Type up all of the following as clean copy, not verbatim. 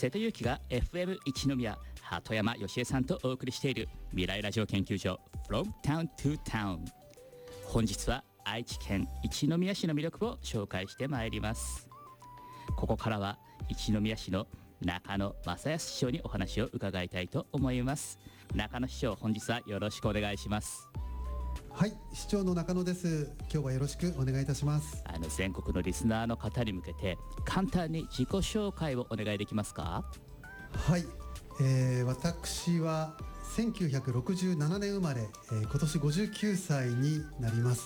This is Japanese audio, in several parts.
瀬戸裕樹が FM 一宮鳩山義恵さんとお送りしている未来ラジオ研究所 From Town to Town。 本日は愛知県一宮市の魅力を紹介してまいります。ここからは一宮市の中野正康市長にお話を伺いたいと思います。中野市長、本日はよろしくお願いします。 はい、市長の中野です。今日はよろしくお願いいたします。 全国のリスナーの方に向けて簡単に自己紹介をお願いできますか？ はい、私は1967年生まれ、今年59歳になります。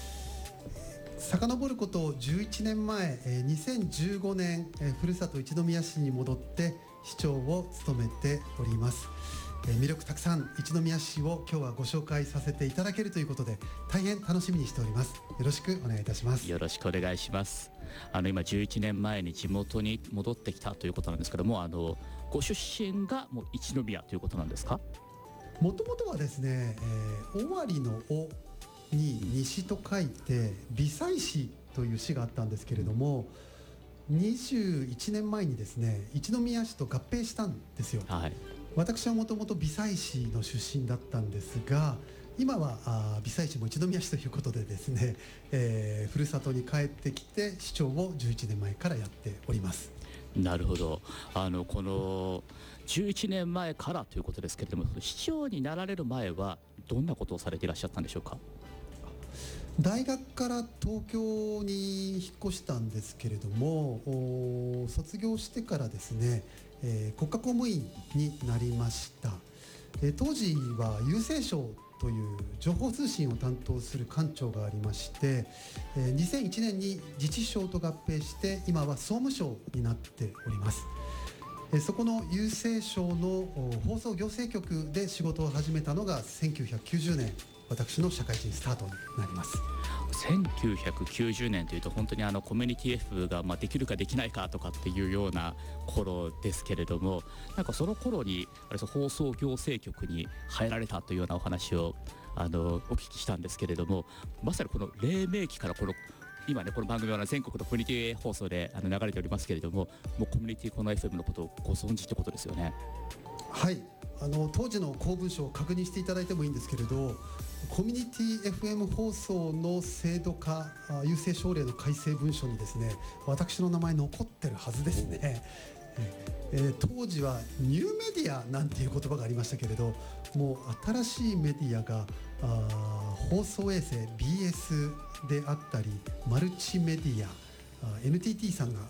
遡ること11年前、2015年、ふるさと一宮市に戻って市長を務めております。魅力たくさん一宮市を今日はご紹介させていただけるということで大変楽しみにしております。よろしくお願いいたします。 よろしくお願いします。今11年前に地元に戻ってきたということなんですけども、ご出身がもう一宮ということなんですか？ もともとはですね、尾張の尾に西と書いて美西市という市があったんですけれども、21年前にですね一宮市と合併したんですよ。 はい。 私はもともと美西市の出身だったんですが、今は美西市も一宮市ということでですね、ふるさとに帰ってきて市長を11年前からやっております。 なるほど。この11年前からということですけれども、市長になられる前はどんなことをされていらっしゃったんでしょうか？ 大学から東京に引っ越したんですけれども、卒業してからですね、国家公務員になりました。当時は郵政省という情報通信を担当する官庁がありまして、2001年に自治省と合併して今は総務省になっております。そこの郵政省の放送行政局で仕事を始めたのが1990年、私の社会人スタートになります。 1990年というと本当にコミュニティ F ができるかできないかとかっていうような頃ですけれども、なんかその頃に放送行政局に入られたというようなお話をお聞きしたんですけれども、まさにこの黎明期から今ねこの番組は全国のコミュニティ放送で流れておりますけれども、もうコミュニティこの FM のことをご存知ってことですよね。 はい、当時の公文書を確認していただいてもいいんですけれど、コミュニティ FM 放送の制度化郵政省令の改正文書にですね私の名前残ってるはずですね。当時はニューメディアなんていう言葉がありましたけれど、もう新しいメディアが放送衛星 BS であったりマルチメディアNTT さんが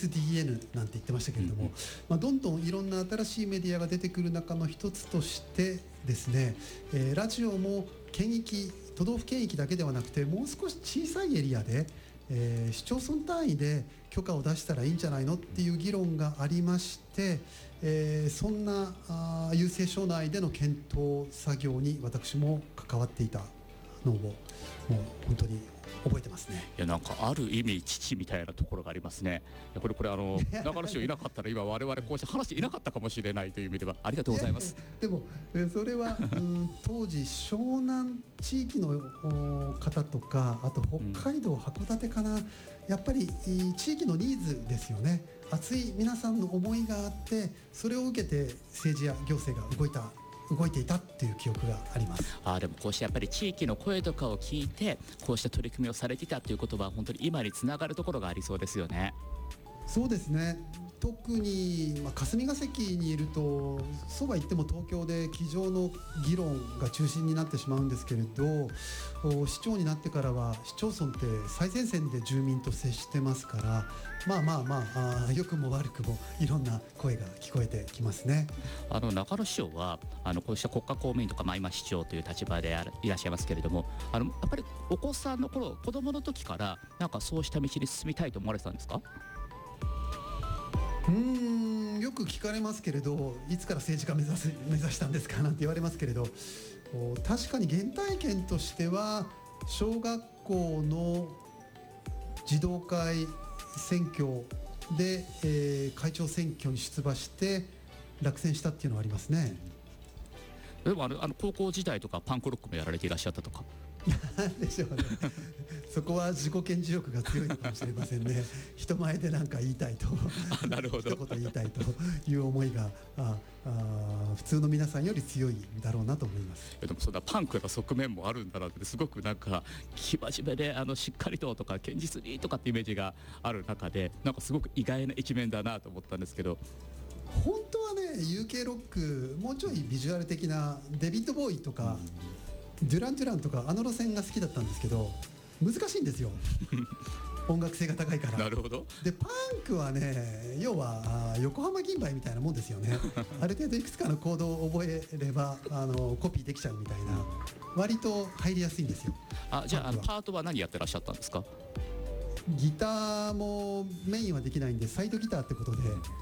ISDN なんて言ってましたけれども、どんどんいろんな新しいメディアが出てくる中の一つとしてですね、ラジオも都道府県域だけではなくてもう少し小さいエリアで、市町村単位で許可を出したらいいんじゃないのっていう議論がありまして、そんな郵政省内での検討作業に私も関わっていたのをもう本当に覚えてますね。 いや、なんかある意味父みたいなところがありますね。いやこれ中野市長いなかったら今我々こうして話していなかったかもしれないという意味ではありがとうございます。 でもそれは当時湘南地域の方とか、あと北海道函館かな、やっぱり地域のニーズですよね。熱い皆さんの思いがあって、それを受けて政治や行政が動いていたっていう記憶があります。 でもこうしてやっぱり地域の声とかを聞いてこうした取り組みをされていたということは本当に今につながるところがありそうですよね。 そうですね。特に、霞が関にいるとそうは言っても東京で机上の議論が中心になってしまうんですけれど、市長になってからは市町村って最前線で住民と接してますから、良くも悪くもいろんな声が聞こえてきますね。 中野市長はこうした国家公務員とか、今市長という立場でいらっしゃいますけれども、やっぱりお子さんの頃、子供の時からなんかそうした道に進みたいと思われてたんですか？ よく聞かれますけれど、いつから政治家目指したんですかなんて言われますけれど、確かに原体験としては小学校の児童会選挙で、会長選挙に出馬して落選したっていうのはありますね。 でも高校時代とかパンクロックもやられていらっしゃったとか。 なんでしょうねそこは自己顕示欲が強いのかもしれませんね人前で何か言いたいとなるほど。 一言言いたいという思いが普通の皆さんより強いんだろうなと思います。 でもそんなパンクな側面もあるんだなってすごくなんか生真面目でしっかりととか堅実にとかってイメージがある中でなんかすごく意外な一面だなと思ったんですけど。 本当はね UK ロックもうちょいビジュアル的なデビッド・ボーイとか、デュラン・デュランとかあの路線が好きだったんですけど難しいんですよ音楽性が高いから。 なるほど。 でパンクはね要は横浜銀杯みたいなもんですよねある程度いくつかのコードを覚えればコピーできちゃうみたいな割と入りやすいんですよ。 じゃあパートは何やってらっしゃったんですか？ ギターもメインはできないんでサイドギターってことで、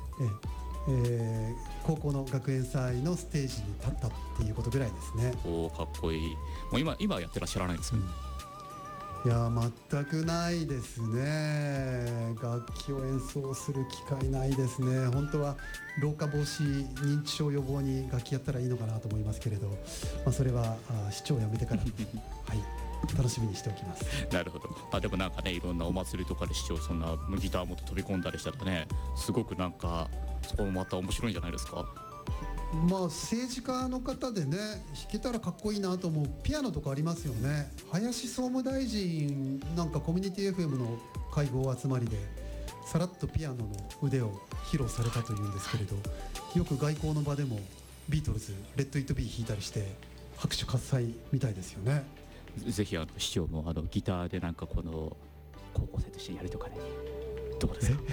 高校の学園祭のステージに立ったっていうことぐらいですね。 おーかっこいい。もう今はやってらっしゃらないんですよ、 いや全くないですね。楽器を演奏する機会ないですね。本当は老化防止認知症予防に楽器やったらいいのかなと思いますけれど、それは市長を辞めてからはい楽しみにしておきます。 なるほど。でもなんかねいろんなお祭りとかで市長そんなギター持って飛び込んだりしたらねすごくなんかそこもまた面白いんじゃないですか？ 政治家の方でね弾けたらかっこいいなと思うピアノとかありますよね。林総務大臣なんかコミュニティ FM の会合集まりでさらっとピアノの腕を披露されたというんですけれど、よく外交の場でもビートルズレッド・イット・ビー弾いたりして拍手喝采みたいですよね。 ぜひ市長もギターでなんかこの高校生としてやるとかねどうですか？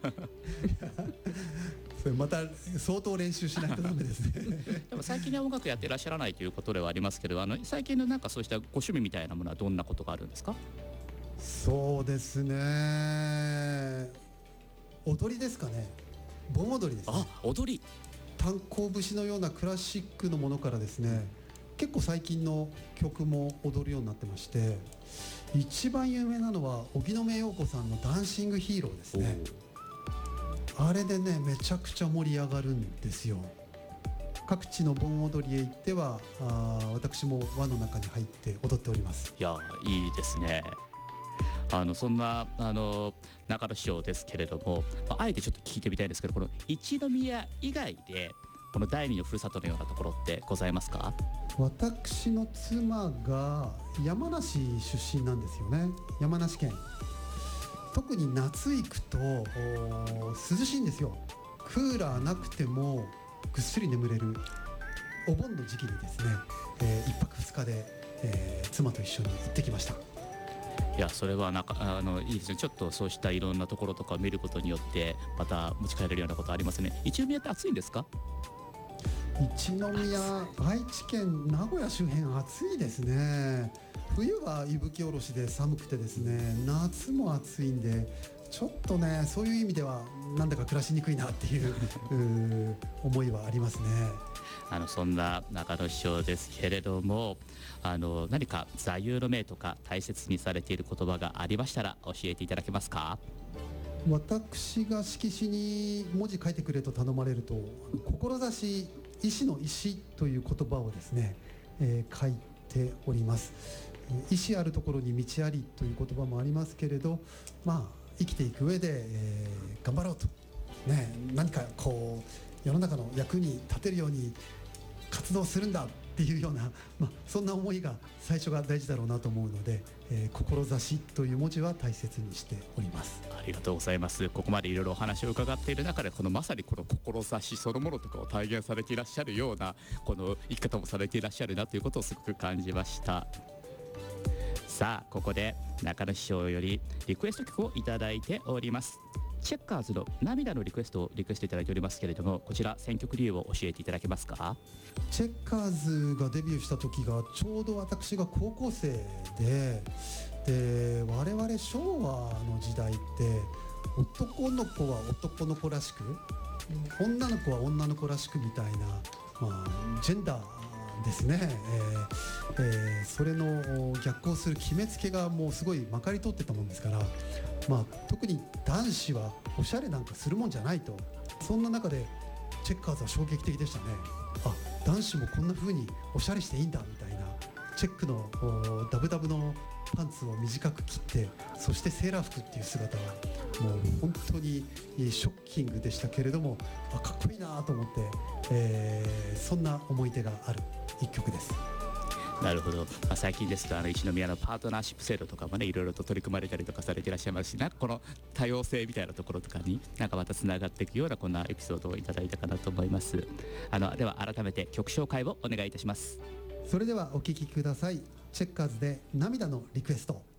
それまた相当練習しないとダメですねでも最近は音楽やってらっしゃらないということではありますけど最近のなんかそうしたご趣味みたいなものはどんなことがあるんですか？ そうですね踊りですかね。盆踊りですね。 踊り。 炭鉱節のようなクラシックのものからですね結構最近の曲も踊るようになってまして、一番有名なのは荻野目洋子さんのダンシングヒーローですね。あれでねめちゃくちゃ盛り上がるんですよ。各地の盆踊りへ行っては私も輪の中に入って踊っております。 いやいいですね。そんな中野市長ですけれども、あえてちょっと聞いてみたいんですけどこの一宮以外でこの第二のふるさとのようなところってございますか？ 私の妻が山梨出身なんですよね。山梨県特に夏行くと涼しいんですよ。クーラーなくてもぐっすり眠れる。お盆の時期にですね、1泊2日で、妻と一緒に行ってきました。 いやそれはなんかいいですね。ちょっとそうしたいろんなところとかを見ることによってまた持ち帰れるようなことありますね。一宮って暑いんですか？ 一宮愛知県名古屋周辺暑いですね。冬は伊吹おろしで寒くてですね夏も暑いんでちょっとねそういう意味ではなんだか暮らしにくいなっていう思いはありますね。 そんな中野市長ですけれども何か座右の銘とか大切にされている言葉がありましたら教えていただけますか？ 私が色紙に文字書いてくれと頼まれると志医師の医師という言葉をですね、書いております。医師あるところに道ありという言葉もありますけれど、生きていく上で、頑張ろうと、ね、何かこう世の中の役に立てるように活動するんだっていうような、そんな思いが最初が大事だろうなと思うので、志という文字は大切にしております。 ありがとうございます。ここまでいろいろお話を伺っている中でまさにこの志そのものとかを体現されていらっしゃるようなこの生き方もされていらっしゃるなということをすごく感じました。さあここで中野師匠よりリクエスト曲をいただいております。チェッカーズの涙のリクエストをいただいておりますけれども、こちら選曲理由を教えていただけますか？ チェッカーズがデビューした時がちょうど私が高校生で我々昭和の時代って男の子は男の子らしく女の子は女の子らしくみたいな、ジェンダーですね、それの逆行する決めつけがもうすごいまかり通ってたもんですから、特に男子はおしゃれなんかするもんじゃないと。そんな中でチェッカーズは衝撃的でしたね。男子もこんな風におしゃれしていいんだみたいな。 チェックのダブダブのパンツを短く切って、そしてセーラー服っていう姿はもう本当にショッキングでしたけれども、かっこいいなと思って、そんな思い出がある一曲です。 なるほど、最近ですと一宮のパートナーシップ制度とかもね、いろいろと取り組まれたりとかされていらっしゃいますし、なんかこの多様性みたいなところとかになんかまたつながっていくようなこんなエピソードをいただいたかなと思います。では改めて曲紹介をお願いいたします。 それではお聴きください。チェッカーズで涙のリクエスト。